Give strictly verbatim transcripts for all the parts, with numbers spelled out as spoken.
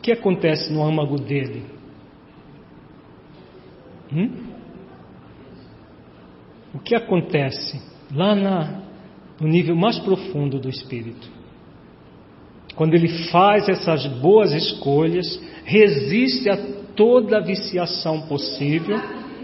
que acontece no âmago dele? Hum? O que acontece lá na, no nível mais profundo do espírito? Quando ele faz essas boas escolhas, resiste a toda viciação possível.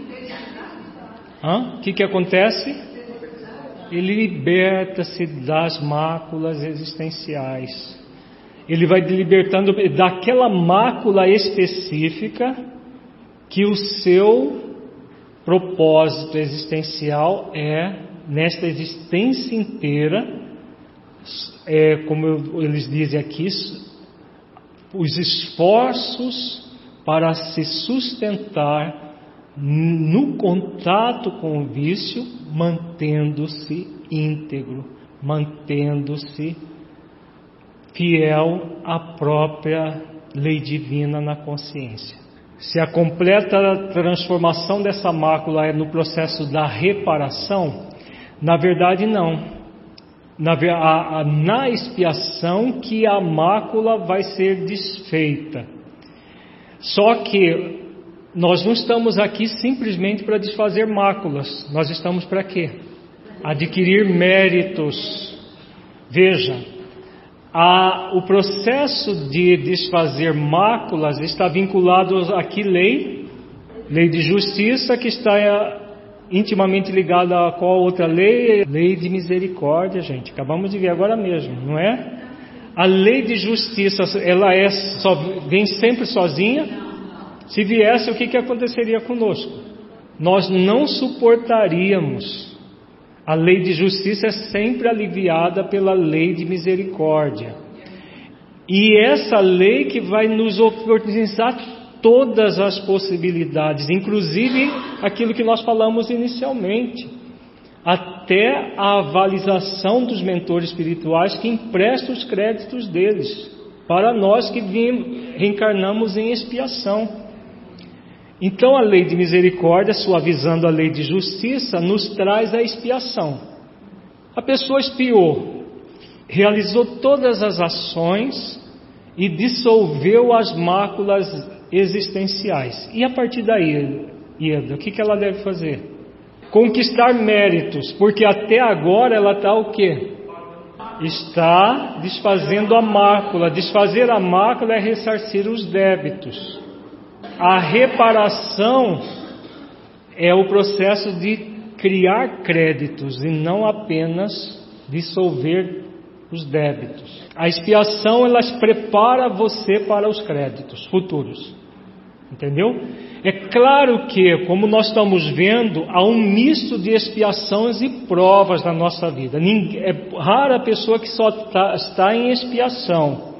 O que que acontece? Ele liberta-se das máculas existenciais. Ele vai libertando daquela mácula específica que o seu propósito existencial é, nesta existência inteira, é, como eles dizem aqui, os esforços para se sustentar no contato com o vício, mantendo-se íntegro, mantendo-se fiel à própria lei divina na consciência. Se a completa transformação dessa mácula é no processo da reparação, na verdade não. Na, a, a, na expiação que a mácula vai ser desfeita. Só que nós não estamos aqui simplesmente para desfazer máculas. Nós estamos para quê? Adquirir méritos. Veja, a, o processo de desfazer máculas está vinculado aqui lei, lei de justiça, que está intimamente ligada a qual outra lei? Lei de misericórdia, gente. Acabamos de ver agora mesmo, não é? A lei de justiça, ela é só, vem sempre sozinha. Se viesse, o que, que aconteceria conosco? Nós não suportaríamos. A lei de justiça é sempre aliviada pela lei de misericórdia. E essa lei que vai nos oportunizar todas as possibilidades, inclusive aquilo que nós falamos inicialmente, até a avalização dos mentores espirituais que emprestam os créditos deles para nós que vim, reencarnamos em expiação. Então a lei de misericórdia, suavizando a lei de justiça, nos traz a expiação. A pessoa expiou, realizou todas as ações e dissolveu as máculas existenciais. E a partir daí, Ieda, o que, que ela deve fazer? Conquistar méritos, porque até agora ela está o quê? Está desfazendo a mácula. Desfazer a mácula é ressarcir os débitos. A reparação é o processo de criar créditos e não apenas dissolver os débitos. A expiação, ela prepara você para os créditos futuros. Entendeu? É claro que, como nós estamos vendo, há um misto de expiações e provas na nossa vida. É rara a pessoa que só tá, está em expiação.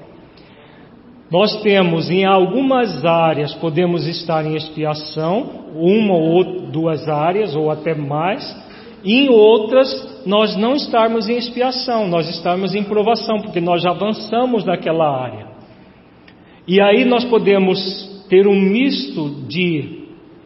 Nós temos, em algumas áreas, podemos estar em expiação, uma ou duas áreas, ou até mais. E em outras, nós não estarmos em expiação, nós estamos em provação, porque nós já avançamos naquela área. E aí nós podemos ter um misto de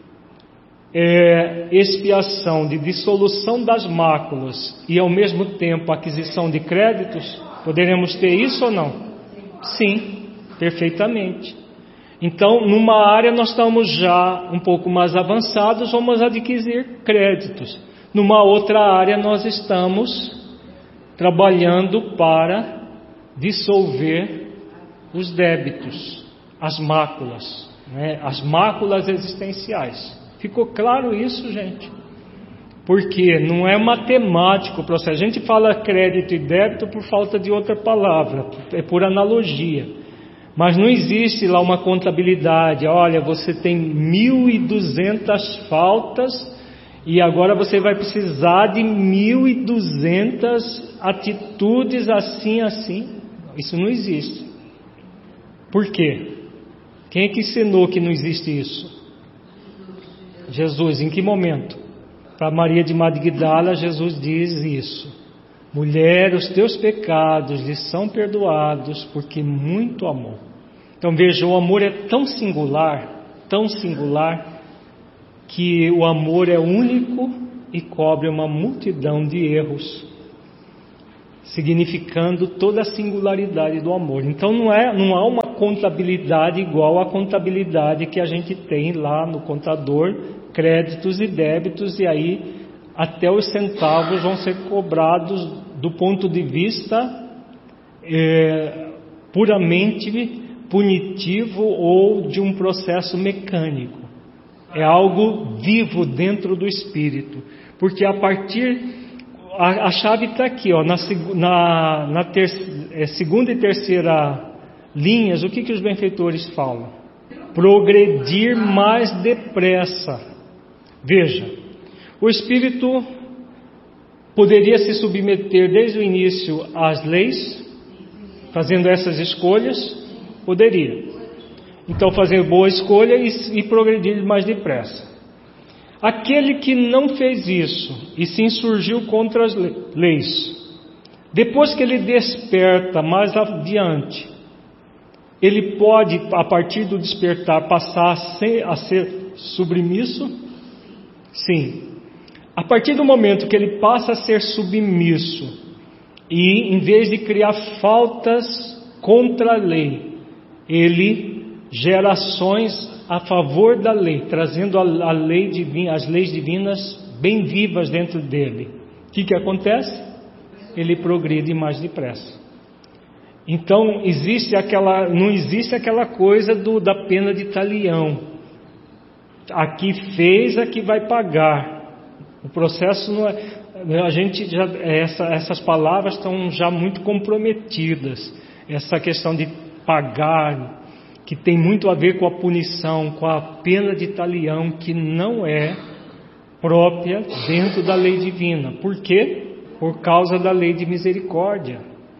é, expiação, de dissolução das máculas e ao mesmo tempo aquisição de créditos. Poderemos ter isso ou não? Sim, perfeitamente. Então, numa área nós estamos já um pouco mais avançados, vamos adquirir créditos. Numa outra área nós estamos trabalhando para dissolver os débitos, as máculas, né? As máculas existenciais. Ficou claro isso, gente? Porque não é matemático o processo. A gente fala crédito e débito por falta de outra palavra, é por analogia. Mas não existe lá uma contabilidade. Olha, você tem mil e duzentas faltas e agora você vai precisar de mil e duzentas atitudes assim, assim. Isso não existe. Por quê? Quem é que ensinou que não existe isso? Jesus. Em que momento? Para Maria de Magdala, Jesus diz isso. Mulher, os teus pecados lhe são perdoados porque muito amou. Então veja, o amor é tão singular, tão singular, que o amor é único e cobre uma multidão de erros. significando toda a singularidade do amor. Então não é, não há uma contabilidade igual à contabilidade que a gente tem lá no contador, créditos e débitos, e aí até os centavos vão ser cobrados do ponto de vista é, puramente punitivo ou de um processo mecânico. É algo vivo dentro do espírito, porque a partir a, a chave está aqui, ó, na, na, na ter, é, segunda e terceira linhas. O que que os benfeitores falam? Progredir mais depressa. Veja, o espírito poderia se submeter desde o início às leis, fazendo essas escolhas, poderia. Então fazer boa escolha e, e progredir mais depressa. Aquele que não fez isso e se insurgiu contra as leis, depois que ele desperta mais adiante, ele pode, a partir do despertar, passar a ser, a ser submisso? Sim. A partir do momento que ele passa a ser submisso e, em vez de criar faltas contra a lei, ele gera ações a favor da lei, trazendo a, a lei divina, as leis divinas bem vivas dentro dele. O que que acontece? Ele progride mais depressa. Então existe aquela, não existe aquela coisa do, da pena de talião. Aqui fez, aqui vai pagar. O processo não é, a gente já, essa, essas palavras estão já muito comprometidas. Essa questão de pagar, que tem muito a ver com a punição, com a pena de talião, que não é própria dentro da lei divina. Por quê? Por causa da lei de misericórdia.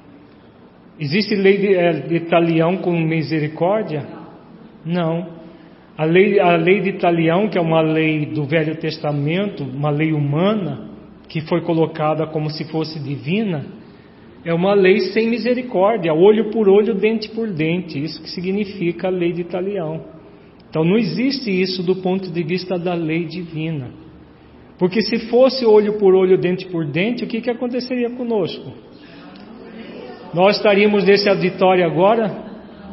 Existe lei de, é, de talião com misericórdia? Não. A lei, a lei de talião, que é uma lei do Velho Testamento, uma lei humana, que foi colocada como se fosse divina, é uma lei sem misericórdia, olho por olho, dente por dente. Isso que significa a lei de talião. Então não existe isso do ponto de vista da lei divina. Porque se fosse olho por olho, dente por dente, o que, que aconteceria conosco? Nós estaríamos nesse auditório agora?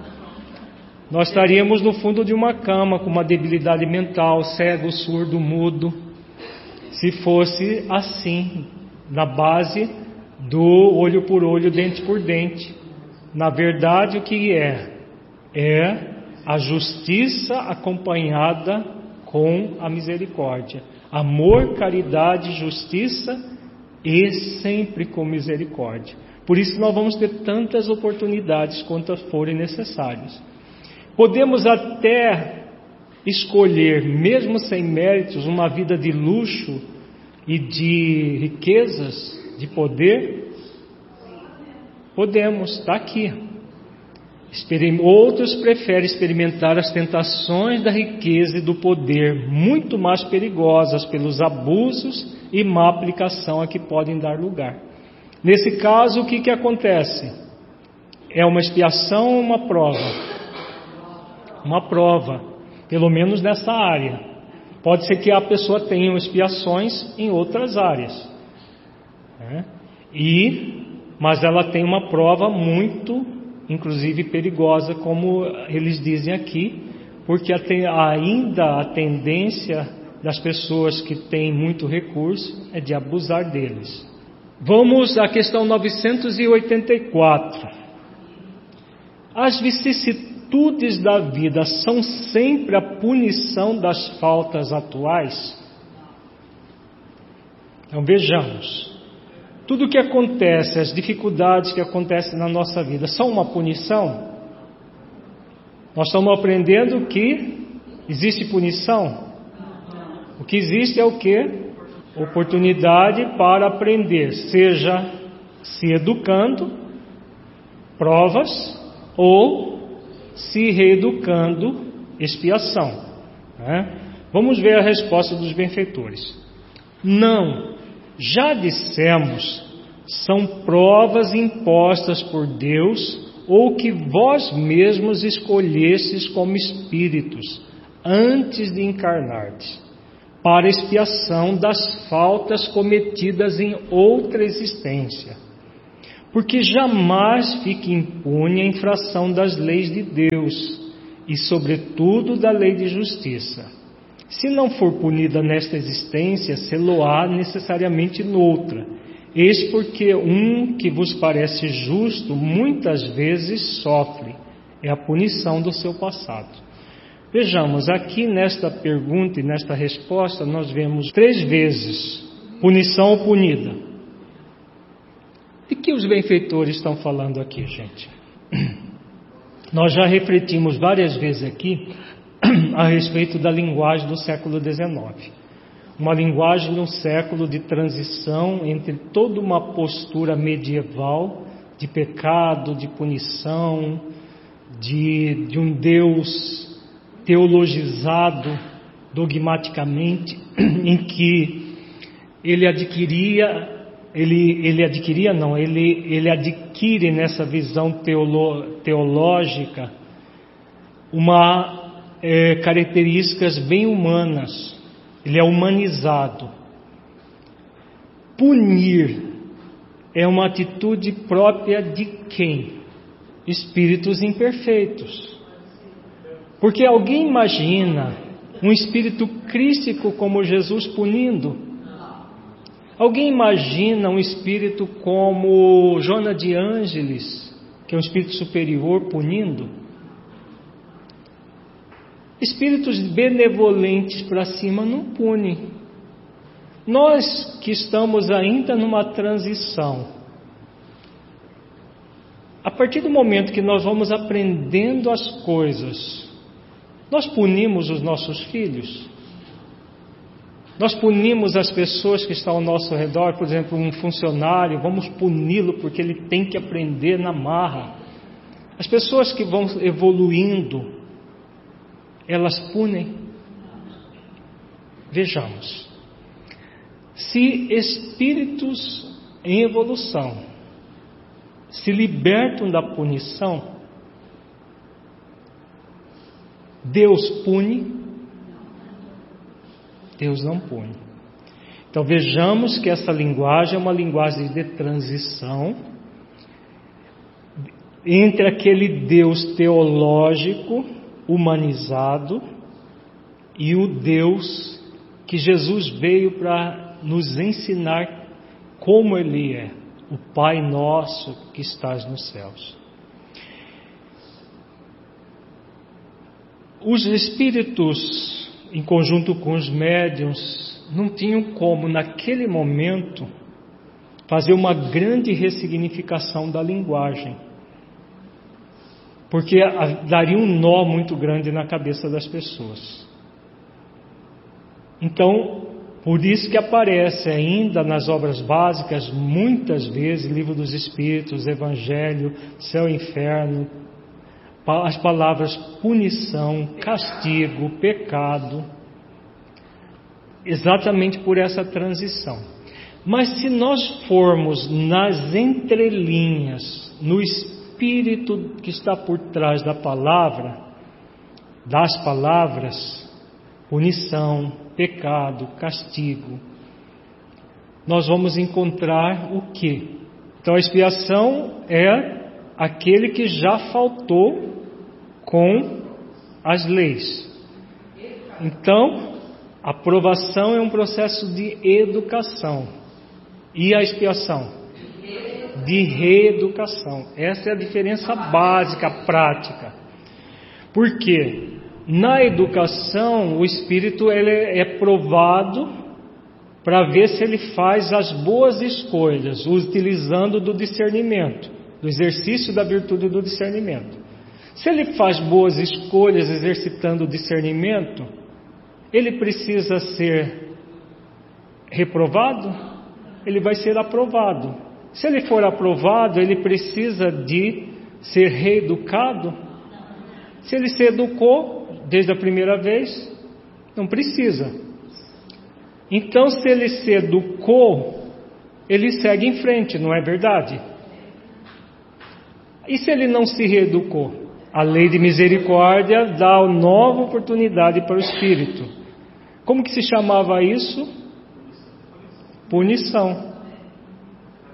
Nós estaríamos no fundo de uma cama, com uma debilidade mental, cego, surdo, mudo. Se fosse assim, na base do olho por olho, dente por dente. Na verdade, o que é? É a justiça acompanhada com a misericórdia. Amor, caridade, justiça e sempre com misericórdia. Por isso nós vamos ter tantas oportunidades quantas forem necessárias. Podemos até escolher, mesmo sem méritos, uma vida de luxo e de riquezas, de poder. Podemos, está aqui. Outros preferem experimentar as tentações da riqueza e do poder, muito mais perigosas pelos abusos e má aplicação a que podem dar lugar. Nesse caso, o que, que acontece? É uma expiação ou uma prova? Uma prova, pelo menos nessa área. Pode ser que a pessoa tenha expiações em outras áreas, né? E, mas ela tem uma prova muito, inclusive perigosa, como eles dizem aqui, porque ainda a tendência das pessoas que têm muito recurso é de abusar deles. Vamos à questão novecentos e oitenta e quatro. As vicissitudes da vida são sempre a punição das faltas atuais? Então vejamos. Tudo o que acontece, as dificuldades que acontecem na nossa vida, são uma punição? Nós estamos aprendendo que existe punição? O que existe é o quê? Oportunidade para aprender, seja se educando, provas, ou se reeducando, expiação, né? Vamos ver a resposta dos benfeitores. Não, já dissemos, são provas impostas por Deus, ou que vós mesmos escolhestes como espíritos, antes de encarnardes, para expiação das faltas cometidas em outra existência. porque jamais fique impune a infração das leis de Deus e, sobretudo, da lei de justiça. Se não for punida nesta existência, sê-lo-á necessariamente noutra. Eis porque um que vos parece justo, muitas vezes sofre, é a punição do seu passado. Vejamos, aqui nesta pergunta e nesta resposta, nós vemos três vezes punição ou punida. De que os benfeitores estão falando aqui, gente? Nós já refletimos várias vezes aqui a respeito da linguagem do século dezenove. Uma linguagem de um século de transição entre toda uma postura medieval de pecado, de punição, de, de um Deus teologizado dogmaticamente, em que ele adquiria, ele, ele adquiria não, ele, ele adquire nessa visão teolo, teológica uma É, características bem humanas. Ele é humanizado. Punir é uma atitude própria de quem? Espíritos imperfeitos. Porque alguém imagina um espírito crístico como Jesus punindo? Alguém imagina um espírito como Joana de Ângeles, que é um espírito superior, punindo? Espíritos benevolentes para cima não punem. Nós que estamos ainda numa transição, a partir do momento que nós vamos aprendendo as coisas, nós punimos os nossos filhos? Nós punimos as pessoas que estão ao nosso redor, por exemplo, um funcionário, vamos puni-lo porque ele tem que aprender na marra. As pessoas que vão evoluindo, elas punem? Vejamos. Se espíritos em evolução se libertam da punição, Deus pune? Deus não pune. Então vejamos que essa linguagem é uma linguagem de transição entre aquele Deus teológico humanizado e o Deus que Jesus veio para nos ensinar como Ele é, o Pai nosso que estás nos céus. Os espíritos, em conjunto com os médiuns, não tinham como, naquele momento, fazer uma grande ressignificação da linguagem, porque daria um nó muito grande na cabeça das pessoas. Então, por isso que aparece ainda nas obras básicas, muitas vezes, Livro dos Espíritos, Evangelho, Céu e Inferno, as palavras punição, castigo, pecado, exatamente por essa transição. Mas se nós formos nas entrelinhas, no espírito, Espírito que está por trás da palavra, das palavras, punição, pecado, castigo, nós vamos encontrar o quê? Então a expiação é aquele que já faltou com as leis. Então, a aprovação é um processo de educação. E a expiação? De reeducação. Essa é a diferença básica, prática. Por quê? Na educação, o espírito ele é provado para ver se ele faz as boas escolhas, utilizando do discernimento, do exercício da virtude do discernimento. Se ele faz boas escolhas exercitando o discernimento, ele precisa ser reprovado? Ele vai ser aprovado. Se ele for aprovado, ele precisa de ser reeducado? Se ele se educou desde a primeira vez, não precisa. Então, se ele se educou, ele segue em frente, não é verdade? E se ele não se reeducou? A lei de misericórdia dá uma nova oportunidade para o espírito. Como que se chamava isso? Punição.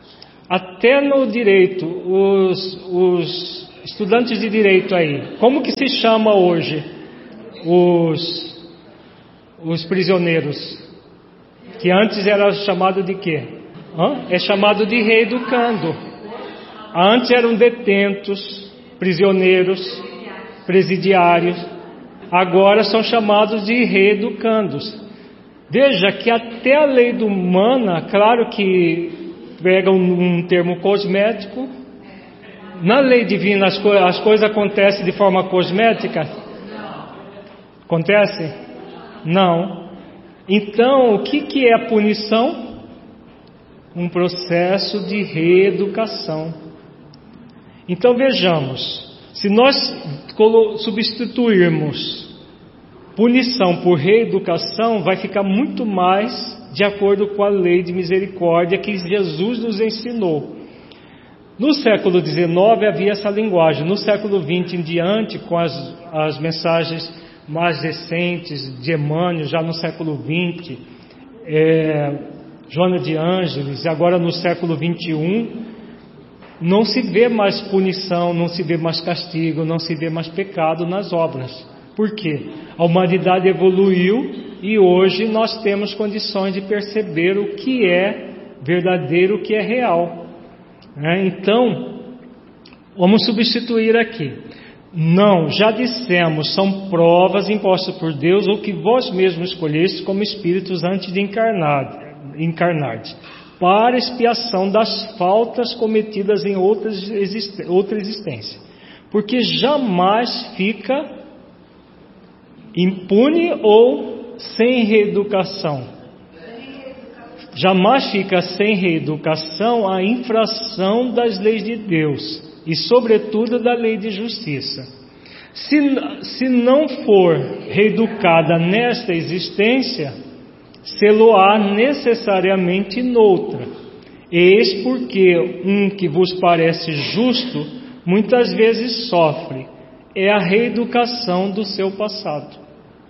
Até no direito, os, os estudantes de direito aí, como que se chama hoje os, os prisioneiros? Que antes era chamado de quê? Hã? É chamado de reeducando. Antes eram detentos, prisioneiros, presidiários. Agora são chamados de reeducandos. Veja que até a lei humana, claro que pega um, um termo cosmético. Na lei divina as, co- as coisas acontecem de forma cosmética? Acontece? Não. Então, o que, que é a punição? Um processo de reeducação. Então vejamos, se nós colo- substituirmos punição por reeducação, vai ficar muito mais de acordo com a lei de misericórdia que Jesus nos ensinou. No século dezenove havia essa linguagem. No século vinte em diante, com as, as mensagens mais recentes de Emmanuel, já no século vinte, é, Joana de Ângeles, e agora no século vinte e um, não se vê mais punição, não se vê mais castigo, não se vê mais pecado nas obras. Por quê? A humanidade evoluiu e hoje nós temos condições de perceber o que é verdadeiro, o que é real. É, então, vamos substituir aqui. Não, já dissemos, são provas impostas por Deus ou que vós mesmos escolhestes como espíritos antes de encarnar, encarnardes, para expiação das faltas cometidas em outras exist, outra existência. Porque jamais fica impune ou sem reeducação. Jamais fica sem reeducação a infração das leis de Deus e, sobretudo, da lei de justiça. Se, se não for reeducada nesta existência, sê-lo-á necessariamente noutra. Eis porque um que vos parece justo, muitas vezes sofre. É a reeducação do seu passado.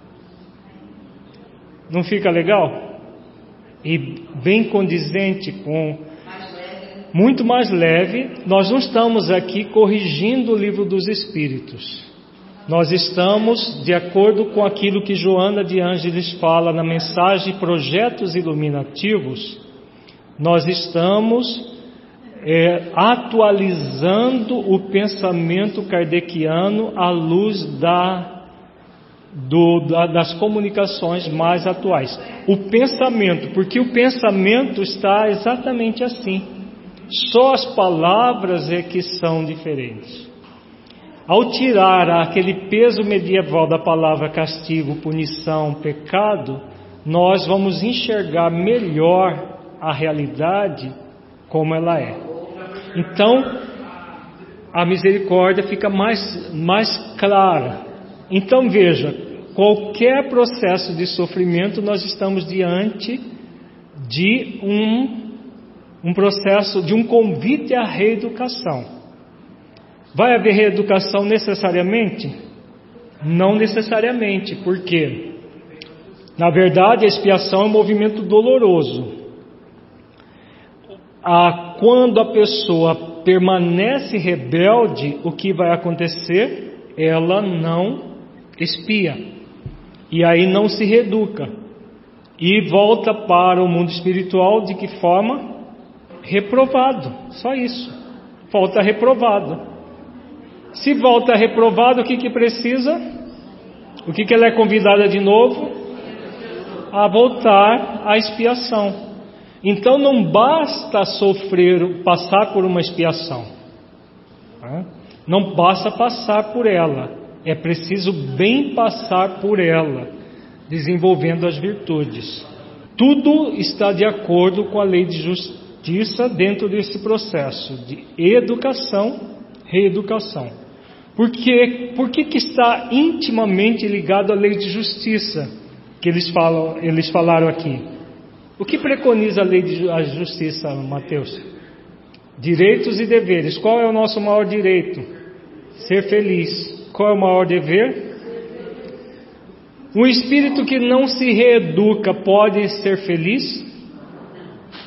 Não fica legal? E bem condizente com... Muito mais leve. Nós não estamos aqui corrigindo o livro dos Espíritos. Nós estamos de acordo com aquilo que Joana de Ângeles fala na mensagem Projetos Iluminativos. Nós estamos é, atualizando o pensamento kardeciano à luz da... Do, da, das comunicações mais atuais. O pensamento, porque o pensamento está exatamente assim. Só as palavras é que são diferentes. Ao tirar aquele peso medieval da palavra castigo, punição, pecado, nós vamos enxergar melhor a realidade como ela é. Então, a misericórdia fica mais, mais clara. Então veja, qualquer processo de sofrimento nós estamos diante de um, um processo, de um convite à reeducação. Vai haver reeducação necessariamente? Não necessariamente, porque na verdade a expiação é um movimento doloroso. Ah, quando a pessoa permanece rebelde, o que vai acontecer? Ela não expia, e aí não se reeduca, e volta para o mundo espiritual de que forma? Reprovado, só isso, volta reprovado. Se volta reprovado, o que que precisa? O que que ela é convidada de novo? A voltar à expiação. Então não basta sofrer, passar por uma expiação, não basta passar por ela. É preciso bem passar por ela, desenvolvendo as virtudes. Tudo está de acordo com a lei de justiça dentro desse processo de educação, reeducação. Por quê? Por que que está intimamente ligado à lei de justiça que eles falam, eles falaram aqui? O que preconiza a lei de a justiça, Mateus? Direitos e deveres. Qual é o nosso maior direito? Ser feliz. Qual é o maior dever? Um espírito que não se reeduca pode ser feliz?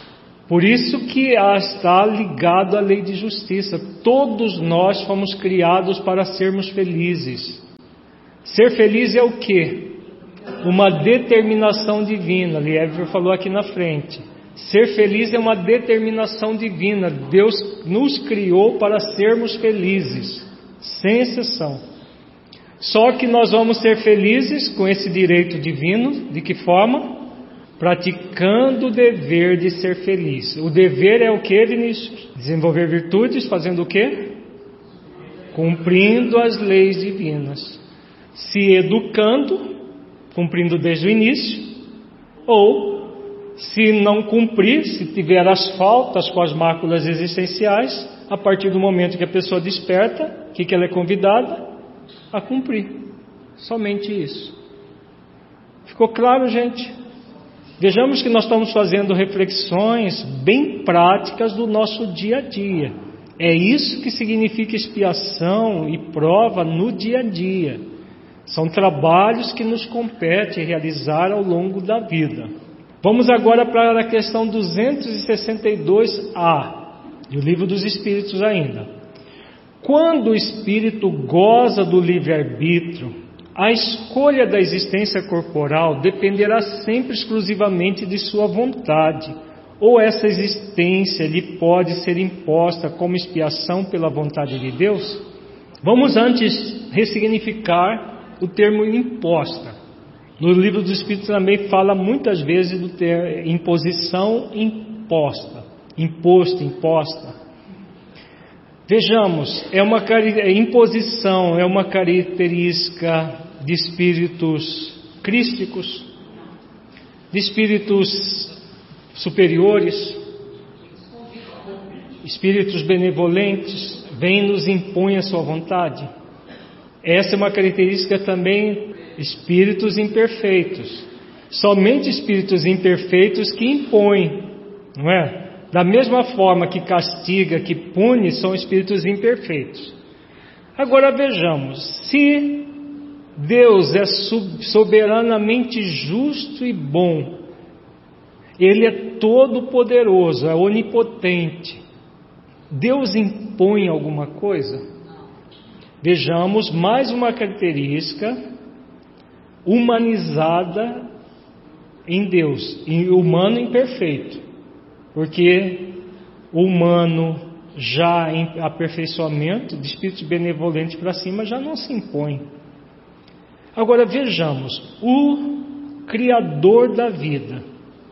Por isso que está ligado à lei de justiça. Todos nós fomos criados para sermos felizes. Ser feliz é o quê? Uma determinação divina. Lieber falou aqui na frente. Ser feliz é uma determinação divina. Deus nos criou para sermos felizes, sem exceção. Só que nós vamos ser felizes com esse direito divino. De que forma? Praticando o dever de ser feliz. O dever é o que, Vinícius? Desenvolver virtudes, fazendo o quê? Cumprindo as leis divinas. Se educando, cumprindo desde o início, ou se não cumprir, se tiver as faltas com as máculas existenciais, a partir do momento que a pessoa desperta, o que, que ela é convidada? A cumprir. Somente isso. Ficou claro, gente? Vejamos que nós estamos fazendo reflexões bem práticas do nosso dia a dia. É isso que significa expiação e prova no dia a dia. São trabalhos que nos compete realizar ao longo da vida. Vamos agora para a questão duzentos e sessenta e dois A, do Livro dos Espíritos ainda. Quando o espírito goza do livre-arbítrio, a escolha da existência corporal dependerá sempre exclusivamente de sua vontade, ou essa existência lhe pode ser imposta como expiação pela vontade de Deus? Vamos antes ressignificar o termo imposta. No Livro dos Espíritos também fala muitas vezes do termo imposição imposta, imposto, imposta. Vejamos, é uma imposição, é uma característica de espíritos crísticos, de espíritos superiores, espíritos benevolentes, vem e nos impõe a sua vontade. Essa é uma característica também de espíritos imperfeitos. Somente espíritos imperfeitos que impõem, não é? Da mesma forma que castiga, que pune, são espíritos imperfeitos. Agora vejamos, se Deus é soberanamente justo e bom, Ele é todo poderoso, é onipotente, Deus impõe alguma coisa? Vejamos mais uma característica humanizada em Deus, em humano imperfeito. Porque o humano já em aperfeiçoamento, de espíritos benevolentes para cima, já não se impõe. Agora vejamos, o Criador da vida,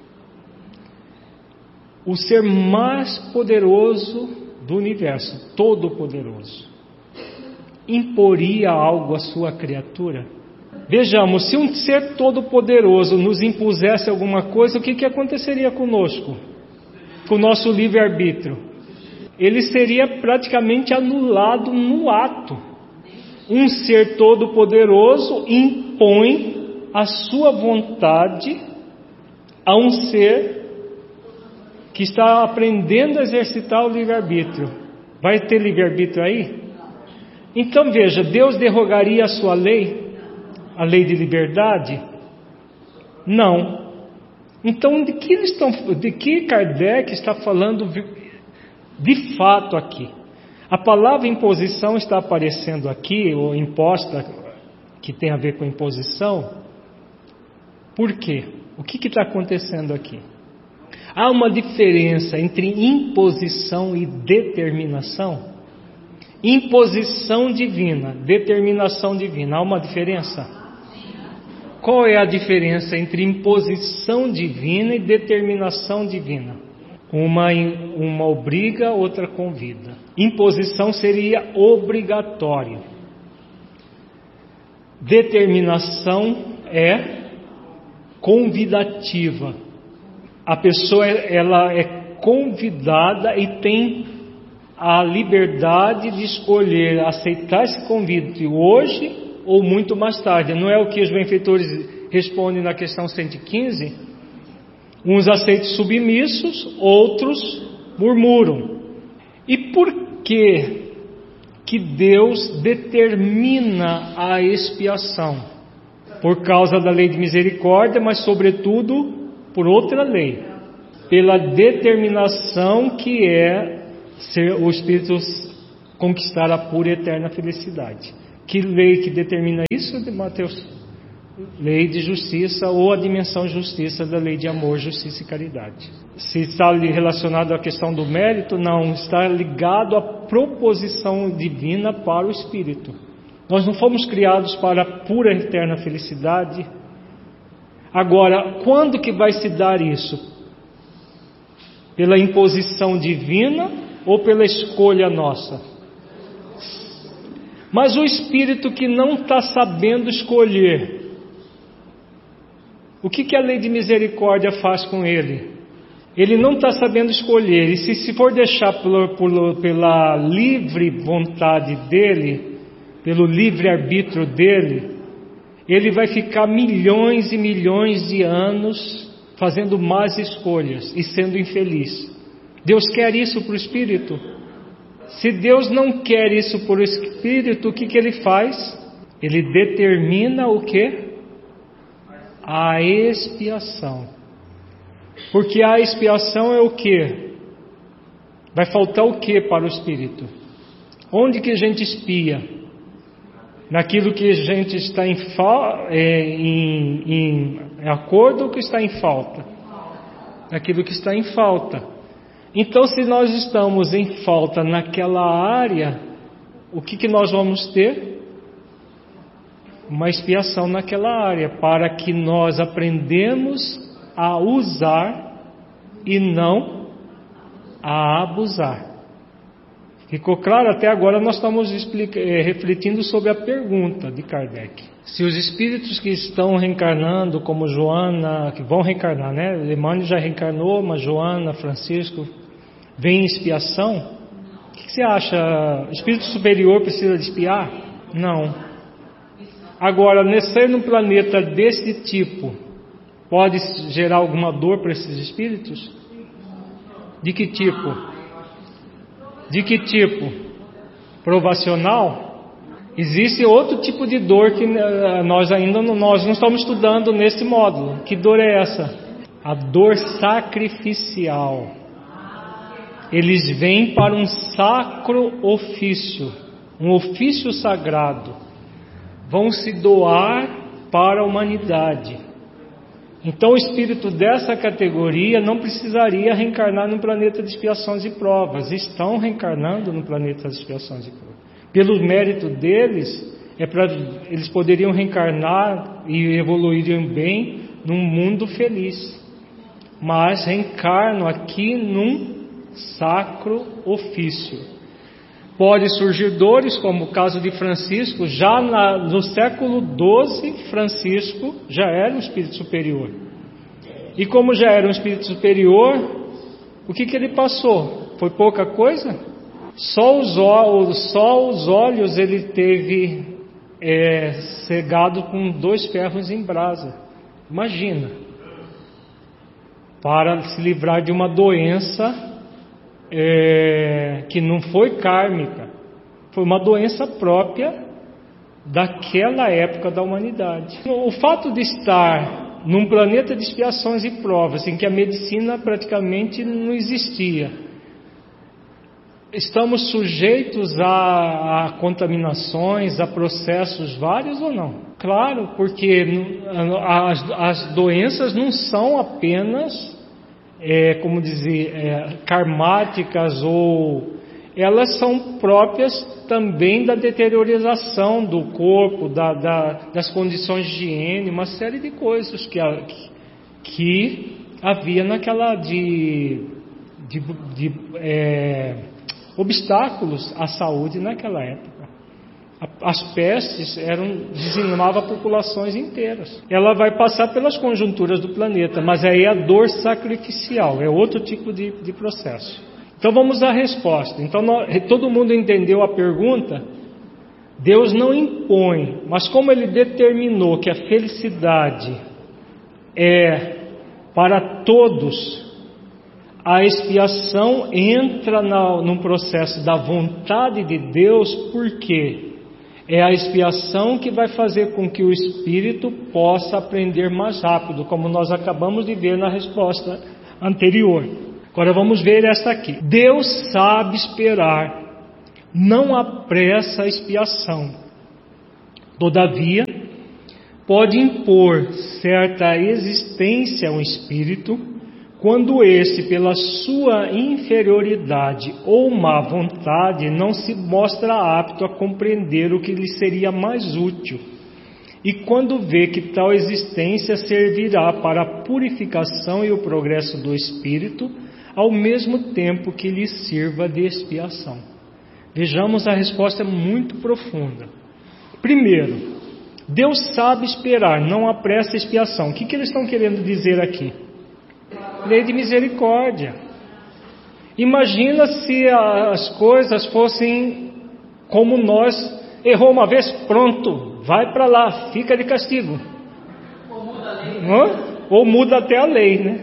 o ser mais poderoso do universo, todo-poderoso, imporia algo à sua criatura? Vejamos, se um ser todo-poderoso nos impusesse alguma coisa, o que, que aconteceria conosco? Com o nosso livre-arbítrio? Ele seria praticamente anulado no ato. Um ser todo-poderoso impõe a sua vontade a um ser que está aprendendo a exercitar o livre-arbítrio. Vai ter livre-arbítrio aí? Então veja, Deus derrogaria a sua lei? A lei de liberdade? Não. Então, de que, eles estão, de que Kardec está falando de fato aqui? A palavra imposição está aparecendo aqui, ou imposta, que tem a ver com imposição. Por quê? O que está acontecendo aqui? Há uma diferença entre imposição e determinação? Imposição divina, determinação divina, há uma diferença? Qual é a diferença entre imposição divina e determinação divina? Uma, uma obriga, outra convida. Imposição seria obrigatório. Determinação é convidativa. A pessoa ela é convidada e tem a liberdade de escolher aceitar esse convite hoje ou muito mais tarde. Não é o que os benfeitores respondem na questão cento e quinze? Uns aceitam submissos, outros murmuram. E por que que Deus determina a expiação? Por causa da lei de misericórdia, mas sobretudo por outra lei. pela determinação que é ser o Espírito conquistar a pura e eterna felicidade. Que lei que determina isso, de Mateus? Lei de justiça, ou a dimensão justiça da lei de amor, justiça e caridade. Se está relacionado à questão do mérito, não, está ligado à proposição divina para o Espírito. Nós não fomos criados para a pura e eterna felicidade. Agora, quando que vai se dar isso? Pela imposição divina ou pela escolha nossa? Mas o espírito que não está sabendo escolher, o que, que a lei de misericórdia faz com ele? Ele não está sabendo escolher, e se, se for deixar por, por, pela livre vontade dele, pelo livre-arbítrio dele, ele vai ficar milhões e milhões de anos fazendo más escolhas e sendo infeliz. Deus quer isso para o espírito? Se Deus não quer isso para o espírito, o que, que ele faz? Ele determina o quê? A expiação. Porque a expiação é o quê? Vai faltar o quê para o espírito? Onde que a gente expia? Naquilo que a gente está em, fa... é, em, em acordo ou que está em falta? Naquilo que está em falta. Então, se nós estamos em falta naquela área, o que, que nós vamos ter? Uma expiação naquela área, para que nós aprendemos a usar e não a abusar. Ficou claro? Até agora nós estamos explica- eh, refletindo sobre a pergunta de Kardec. Se os espíritos que estão reencarnando, como Joana, que vão reencarnar, né? Emmanuel já reencarnou, mas Joana, Francisco, vem em expiação, o que, que você acha? Espírito superior precisa de expiar? Não. Agora, nascer num planeta desse tipo pode gerar alguma dor para esses espíritos? De que tipo? De que tipo? Provacional? Existe outro tipo de dor que nós ainda não, nós não estamos estudando nesse módulo. Que dor é essa? A dor sacrificial. Eles vêm para um sacro ofício, um ofício sagrado. Vão se doar para a humanidade. Então o espírito dessa categoria não precisaria reencarnar no planeta de expiações e provas. Estão reencarnando no planeta de expiações e provas. Pelo mérito deles, é pra, eles poderiam reencarnar e evoluírem bem num mundo feliz. Mas reencarnam aqui num sacro ofício. Pode surgir dores, como o caso de Francisco. Já na, no século doze, Francisco já era um espírito superior. E como já era um espírito superior, o que, que ele passou? Foi pouca coisa? Só os olhos, só os olhos ele teve é, cegado com dois ferros em brasa. Imagina. Para se livrar de uma doença É, que não foi kármica, foi uma doença própria daquela época da humanidade. O fato de estar num planeta de expiações e provas, em que a medicina praticamente não existia, estamos sujeitos a, a contaminações, a processos vários ou não? Claro, porque as, as doenças não são apenas É, como dizer, é, karmáticas, ou elas são próprias também da deteriorização do corpo, da, da, das condições de higiene, uma série de coisas que, que, que havia naquela de, de, de é, obstáculos à saúde naquela época. As pestes eram, dizimavam populações inteiras. Ela vai passar pelas conjunturas do planeta, mas aí é a dor sacrificial, é outro tipo de, de processo. Então vamos à resposta. Então nós, todo mundo entendeu a pergunta? Deus não impõe, mas como Ele determinou que a felicidade é para todos, a expiação entra na, no processo da vontade de Deus, por quê? É a expiação que vai fazer com que o espírito possa aprender mais rápido, como nós acabamos de ver na resposta anterior. Agora vamos ver esta aqui. Deus sabe esperar, não apressa a expiação. Todavia, pode impor certa existência ao espírito, quando este, pela sua inferioridade ou má vontade, não se mostra apto a compreender o que lhe seria mais útil, e quando vê que tal existência servirá para a purificação e o progresso do espírito, ao mesmo tempo que lhe sirva de expiação. Vejamos, a resposta é muito profunda. Primeiro, Deus sabe esperar, não apressa a expiação. O que, que eles estão querendo dizer aqui? Lei de misericórdia. Imagina se as coisas fossem como nós: errou uma vez, pronto, vai para lá, fica de castigo. Ou muda a lei. Hã? Ou muda até a lei, né?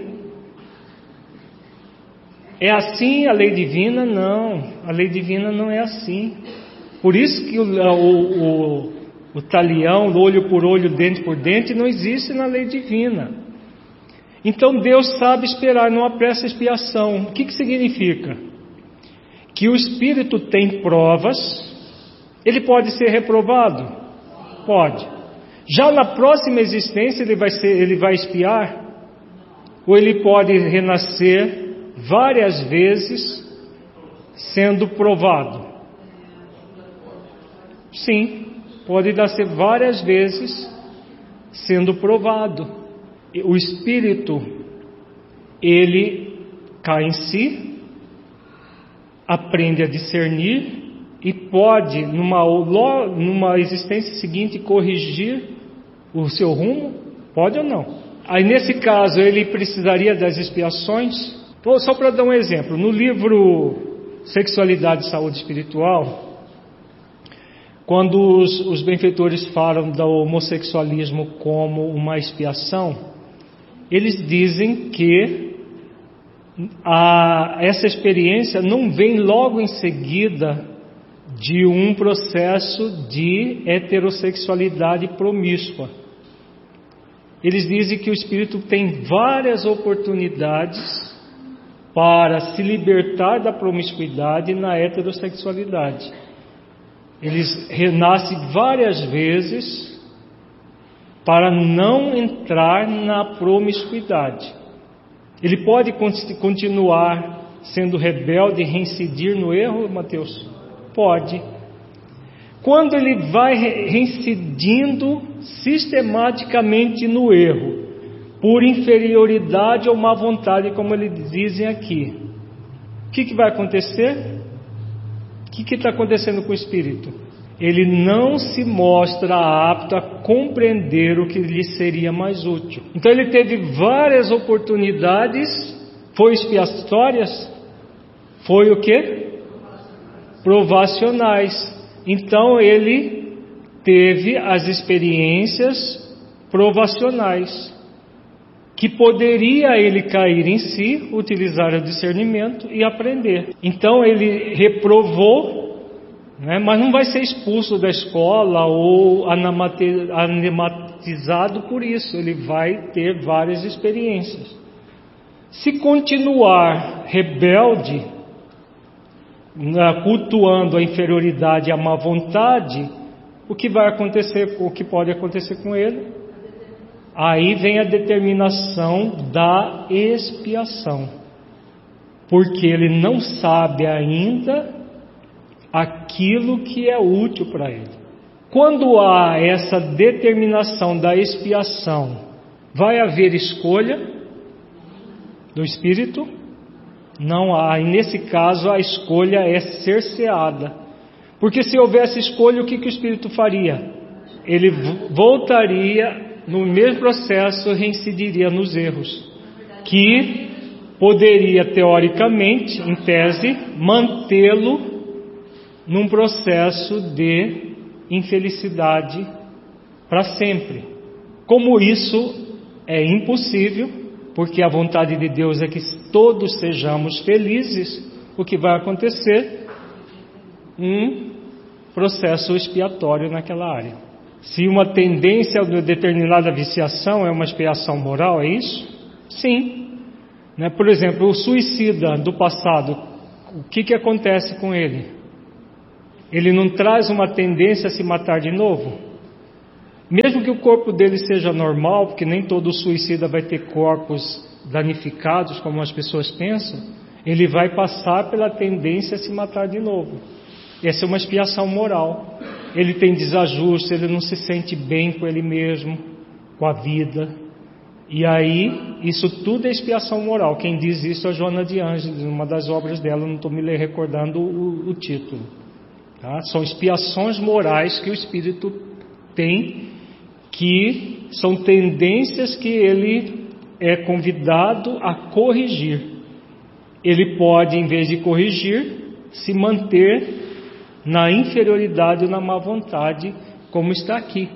É assim a lei divina? Não, a lei divina não é assim. Por isso que o, o, o, o talião, olho por olho, dente por dente, não existe na lei divina. Então Deus sabe esperar, não apressa a expiação. O que que significa? Que o espírito tem provas. Ele pode ser reprovado? Pode. Já na próxima existência ele vai ser, ele vai expiar? Ou ele pode renascer várias vezes sendo provado? Sim, pode nascer várias vezes sendo provado. O espírito, ele cai em si, aprende a discernir e pode, numa, numa existência seguinte, corrigir o seu rumo? Pode ou não? Aí nesse caso ele precisaria das expiações? Então, só para dar um exemplo, no livro Sexualidade e Saúde Espiritual, quando os, os benfeitores falam do homossexualismo como uma expiação, eles dizem que a, essa experiência não vem logo em seguida de um processo de heterossexualidade promíscua. Eles dizem que o espírito tem várias oportunidades para se libertar da promiscuidade na heterossexualidade. Eles renascem várias vezes para não entrar na promiscuidade. Ele pode continuar sendo rebelde e reincidir no erro, Mateus? Pode. Quando ele vai reincidindo sistematicamente no erro, por inferioridade ou má vontade, como eles dizem aqui, o que, que vai acontecer? O que está acontecendo com o espírito? Ele não se mostra apto a compreender o que lhe seria mais útil. Então ele teve várias oportunidades. Foi expiatórias? Foi o quê? Provacionais. Então ele teve as experiências provacionais, que poderia ele cair em si, utilizar o discernimento e aprender. Então ele reprovou, né, mas não vai ser expulso da escola ou anatematizado por isso. Ele vai ter várias experiências. Se continuar rebelde, cultuando a inferioridade e a má vontade, o que vai acontecer, o que pode acontecer com ele? Aí vem a determinação da expiação, porque ele não sabe ainda aquilo que é útil para ele. Quando há essa determinação da expiação, vai haver escolha do espírito? Não há. E nesse caso a escolha é cerceada. Porque se houvesse escolha, o que, que o espírito faria? Ele voltaria no mesmo processo, reincidiria nos erros, que poderia teoricamente, em tese, mantê-lo num processo de infelicidade para sempre. Como isso é impossível, porque a vontade de Deus é que todos sejamos felizes, o que vai acontecer? Um processo expiatório naquela área. Se uma tendência a determinada viciação é uma expiação moral, é isso? Sim. Né? Por exemplo, o suicida do passado, o que, que acontece com ele? Ele não traz uma tendência a se matar de novo? Mesmo que o corpo dele seja normal, porque nem todo suicida vai ter corpos danificados, como as pessoas pensam, ele vai passar pela tendência a se matar de novo. Essa é uma expiação moral. Ele tem desajuste, ele não se sente bem com ele mesmo, com a vida. E aí, isso tudo é expiação moral. Quem diz isso é a Joana de Ângeles, uma das obras dela, não estou me recordando o, o título. Tá? São expiações morais que o espírito tem, que são tendências que ele é convidado a corrigir. Ele pode, em vez de corrigir, se manter na inferioridade ou na má vontade, como está aqui.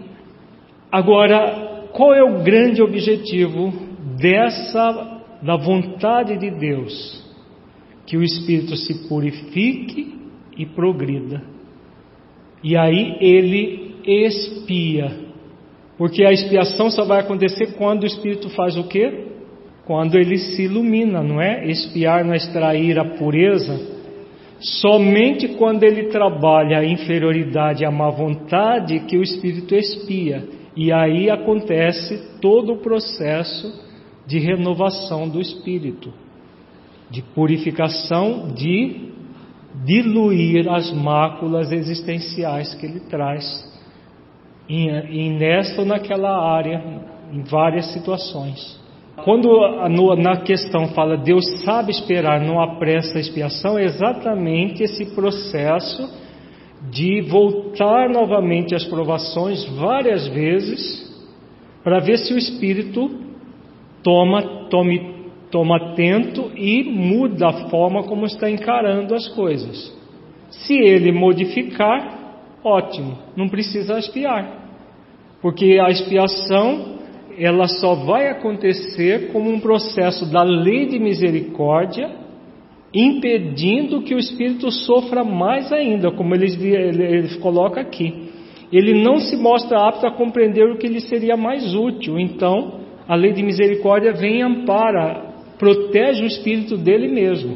Agora, qual é o grande objetivo dessa, da vontade de Deus? Que o espírito se purifique e progrida. E aí ele expia. Porque a expiação só vai acontecer quando o espírito faz o quê? Quando ele se ilumina, não é? Expiar não é extrair a pureza. Somente quando ele trabalha a inferioridade e a má vontade que o espírito expia. E aí acontece todo o processo de renovação do espírito, de purificação, de diluir as máculas existenciais que ele traz em, em nesta ou naquela área, em várias situações. Quando no, na questão fala Deus sabe esperar, não apressa a expiação, é exatamente esse processo de voltar novamente às provações várias vezes, para ver se o espírito toma, tome, toma atento e muda a forma como está encarando as coisas. Se ele modificar, ótimo, não precisa expiar, porque a expiação ela só vai acontecer como um processo da lei de misericórdia, impedindo que o espírito sofra mais ainda, como ele, ele, ele coloca aqui. Ele não se mostra apto a compreender o que lhe seria mais útil. Então, a lei de misericórdia vem e ampara, protege o espírito dele mesmo,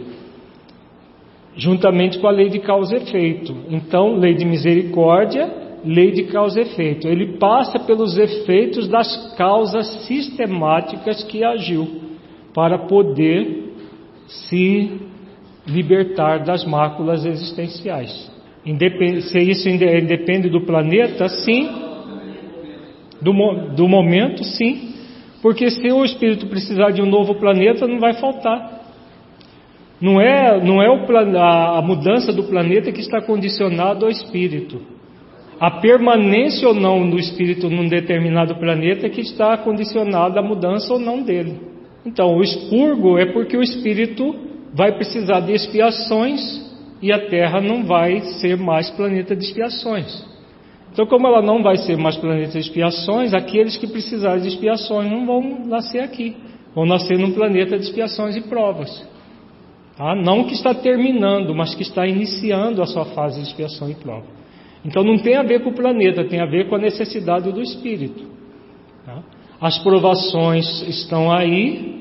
juntamente com a lei de causa e efeito. Então, lei de misericórdia, lei de causa e efeito. Ele passa pelos efeitos das causas sistemáticas que agiu, para poder se libertar das máculas existenciais. Independe, se isso depende do planeta, sim. Do, do momento, sim. Porque se o espírito precisar de um novo planeta, não vai faltar. Não é, não é o, a, a mudança do planeta que está condicionado ao espírito. A permanência ou não do espírito num determinado planeta que está condicionada à mudança ou não dele. Então, o expurgo é porque o espírito vai precisar de expiações e a Terra não vai ser mais planeta de expiações. Então, como ela não vai ser mais planeta de expiações, aqueles que precisarem de expiações não vão nascer aqui. Vão nascer num planeta de expiações e provas. Tá? Não que está terminando, mas que está iniciando a sua fase de expiação e prova. Então não tem a ver com o planeta, tem a ver com a necessidade do espírito. Tá? As provações estão aí,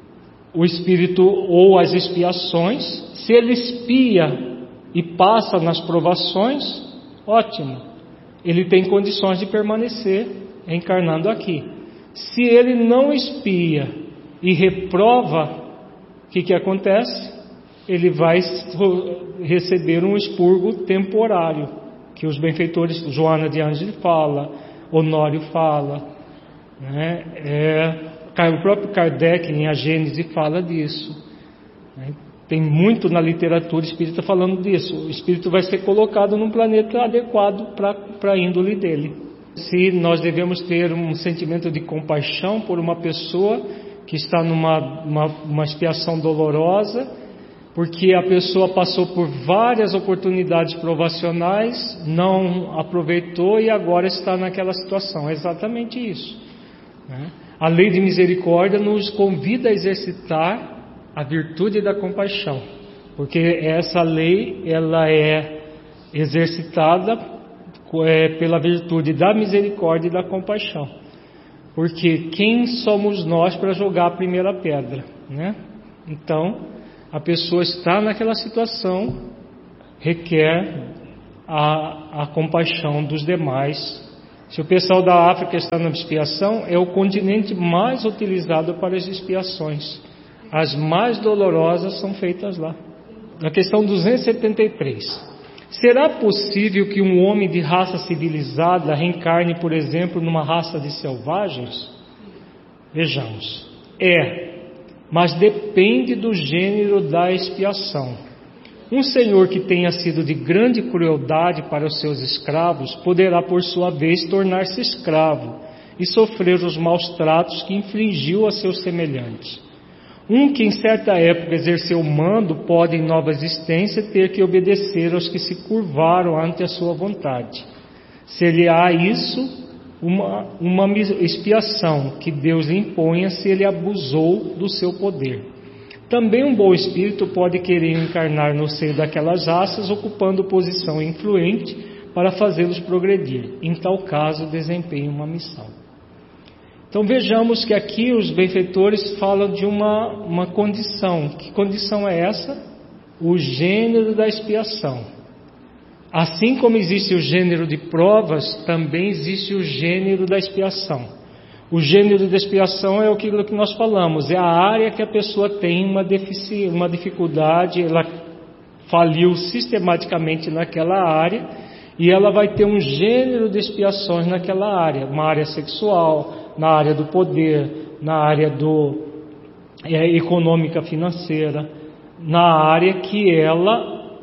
o espírito ou as expiações, se ele expia e passa nas provações, ótimo, ele tem condições de permanecer encarnando aqui. Se ele não expia e reprova, o que, que acontece? Ele vai receber um expurgo temporário, que os benfeitores, Joana de Ângeles fala, Honório fala, né? É, o próprio Kardec em A Gênese fala disso, né? Tem muito na literatura espírita falando disso. O espírito vai ser colocado num planeta adequado para a índole dele. Se nós devemos ter um sentimento de compaixão por uma pessoa que está numa uma, uma expiação dolorosa, porque a pessoa passou por várias oportunidades provacionais, não aproveitou e agora está naquela situação. É exatamente isso, né? A lei de misericórdia nos convida a exercitar a virtude da compaixão, porque essa lei ela é exercitada é, pela virtude da misericórdia e da compaixão. Porque quem somos nós para jogar a primeira pedra, né? Então, a pessoa está naquela situação, requer a, a compaixão dos demais. Se o pessoal da África está na expiação, é o continente mais utilizado para as expiações. As mais dolorosas são feitas lá. Na questão duzentos e setenta e três. Será possível que um homem de raça civilizada reencarne, por exemplo, numa raça de selvagens? Vejamos. É, mas depende do gênero da expiação. Um senhor que tenha sido de grande crueldade para os seus escravos poderá, por sua vez, tornar-se escravo e sofrer os maus tratos que infligiu a seus semelhantes. Um que em certa época exerceu mando pode, em nova existência, ter que obedecer aos que se curvaram ante a sua vontade. Ser-lhe-á isso uma, uma expiação que Deus lhe imponha se ele abusou do seu poder. Também um bom espírito pode querer encarnar no seio daquelas raças, ocupando posição influente para fazê-los progredir. Em tal caso, desempenha uma missão. Então vejamos que aqui os benfeitores falam de uma, uma condição. Que condição é essa? O gênero da expiação. Assim como existe o gênero de provas, também existe o gênero da expiação. O gênero da expiação é aquilo que nós falamos, é a área que a pessoa tem uma, defici- uma dificuldade, ela faliu sistematicamente naquela área e ela vai ter um gênero de expiações naquela área, uma área sexual, na área do poder, na área do, é, econômica financeira, na área que ela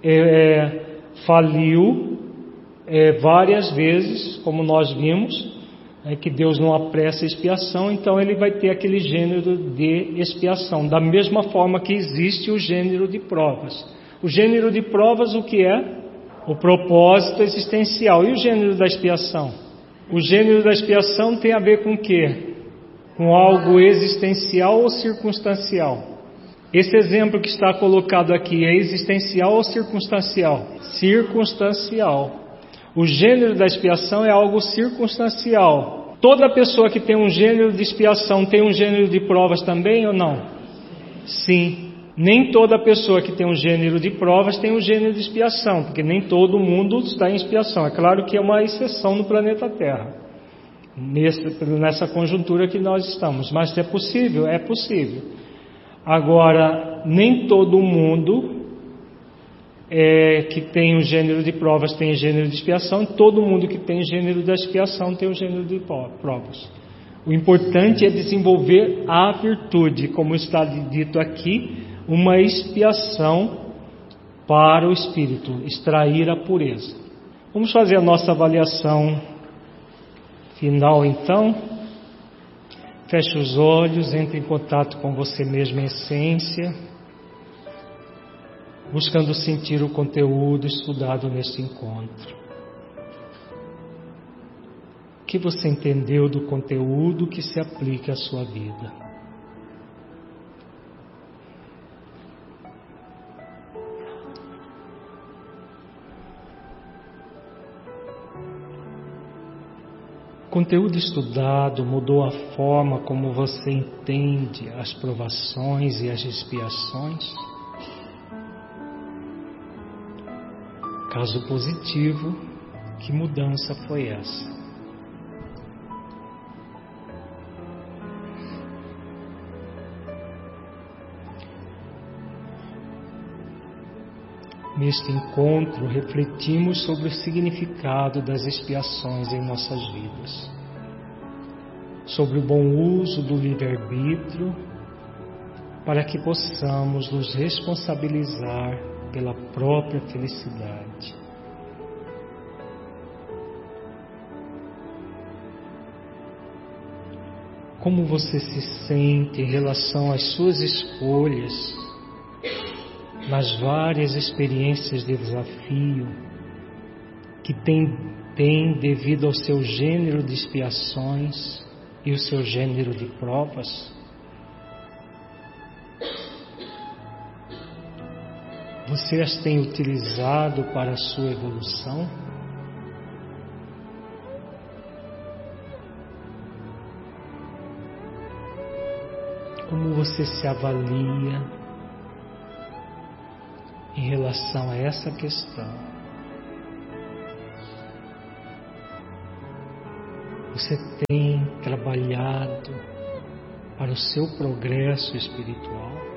é, faliu é, várias vezes, como nós vimos, é que Deus não apressa a expiação, então ele vai ter aquele gênero de expiação, da mesma forma que existe o gênero de provas. O gênero de provas, o que é? O propósito existencial. E o gênero da expiação? O gênero da expiação tem a ver com o quê? Com algo existencial ou circunstancial? Esse exemplo que está colocado aqui é existencial ou circunstancial? Circunstancial. O gênero da expiação é algo circunstancial. Toda pessoa que tem um gênero de expiação tem um gênero de provas também ou não? Sim. Nem toda pessoa que tem um gênero de provas tem um gênero de expiação, porque nem todo mundo está em expiação. É claro que é uma exceção no planeta Terra, nessa conjuntura que nós estamos. Mas é possível? É possível. Agora, nem todo mundo É, que tem o gênero de provas tem o gênero de expiação, todo mundo que tem o gênero da expiação tem o gênero de provas. O importante é desenvolver a virtude, como está dito aqui, uma expiação para o espírito, extrair a pureza. Vamos fazer a nossa avaliação final então. Feche os olhos, entre em contato com você mesmo em essência, buscando sentir o conteúdo estudado neste encontro. O que você entendeu do conteúdo que se aplica à sua vida? O conteúdo estudado mudou a forma como você entende as provações e as expiações? Caso positivo, que mudança foi essa? Neste encontro, refletimos sobre o significado das expiações em nossas vidas, sobre o bom uso do livre-arbítrio, para que possamos nos responsabilizar pela própria felicidade. Como você se sente em relação às suas escolhas nas várias experiências de desafio que tem, tem devido ao seu gênero de expiações e o seu gênero de provas? Você as tem utilizado para a sua evolução? Como você se avalia em relação a essa questão? Você tem trabalhado para o seu progresso espiritual?